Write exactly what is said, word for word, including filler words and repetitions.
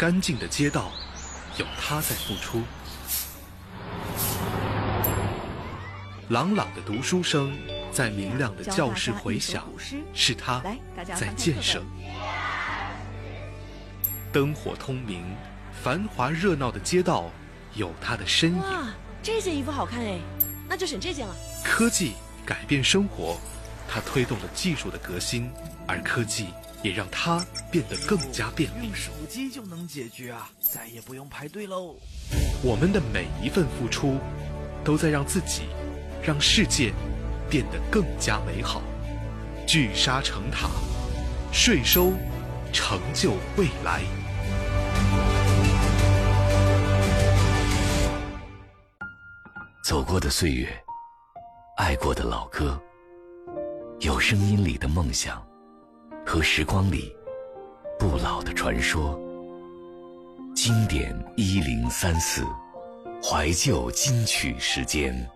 干净的街道，有他在付出；朗朗的读书声在明亮的教室回响，是他在建设。灯火通明、繁华热闹的街道，有他的身影。 哇，这件衣服好看哎，那就选这件了。 科技改变生活，它推动了技术的革新，而科技也让它变得更加便利。 用手机就能解决啊，再也不用排队喽。 我们的每一份付出，都在让自己、让世界变得更加美好。聚沙成塔，税收成就未来。 走过的岁月，爱过的老歌，有声音里的梦想，和时光里不老的传说。经典一零三四，怀旧金曲时间。